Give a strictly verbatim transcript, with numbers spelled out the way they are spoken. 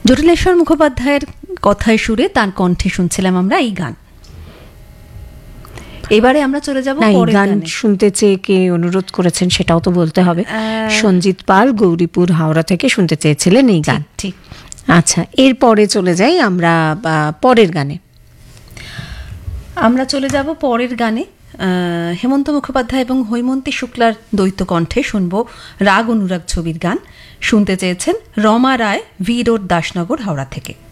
জটিলেশ্বর মুখোপাধ্যায়ের কথায় সুরে তার কণ্ঠে শুনছিলাম আমরা এই গান। এবারে আমরা চলে যাব পরের গান শুনতে চেয়ে কে অনুরোধ করেছেন সেটাও তো বলতে হবে। সঞ্জিত পাল গৌরীপুর হাওড়া থেকে শুনতে চেয়েছিলেন এই গান। ঠিক, আচ্ছা, এরপরে চলে যাই আমরা পরের গানে। আমরা চলে যাব পরের গানে। হেমন্ত মুখোপাধ্যায় এবং হৈমন্তী শুক্লার দ্বৈত কণ্ঠে শুনবো রাগ অনুরাগ ছবির গান। শুনতে চেয়েছেন রমা রায়, ভি রোড, দাসনগর, হাওড়া থেকে।